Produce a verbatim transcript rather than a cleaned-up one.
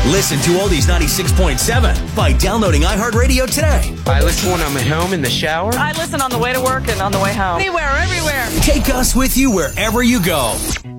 Listen to Oldies ninety-six point seven by downloading iHeartRadio today. I listen when I'm at home in the shower. I listen on the way to work and on the way home. Anywhere, everywhere. Take us with you wherever you go.